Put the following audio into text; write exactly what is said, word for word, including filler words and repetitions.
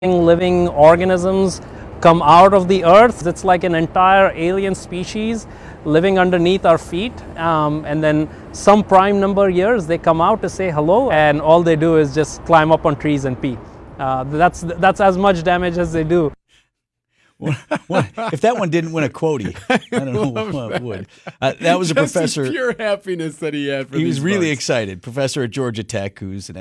living organisms come out of the earth. It's like an entire alien species living underneath our feet, um, and then some prime number of years they come out to say hello, and all they do is just climb up on trees and pee. Uh, that's that's as much damage as they do. Well, well, if that one didn't win a Quotey, I don't know what that. would. Uh, that was a Just professor. Pure happiness that he had for He these was really bugs. excited. Professor at Georgia Tech, who's an